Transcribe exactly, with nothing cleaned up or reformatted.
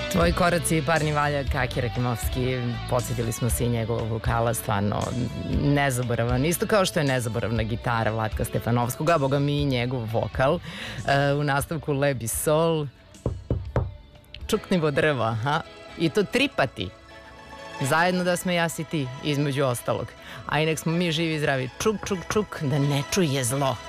Tvoji koraci i parni valjak, Aki Rakimovski, podsjetili smo se i njegovog vokala, stvarno nezaboravan. Isto kao što je nezaboravna gitara Vlatka Stefanovskog, a boga mi i njegov vokal. Uh, u nastavku Lebi Sol, čuknivo drvo, aha, i to tripati. Zajedno da smo ja si ti, između ostalog. A i nek smo mi živi i zdravi. Čuk, čuk, čuk, da ne čuje zlo.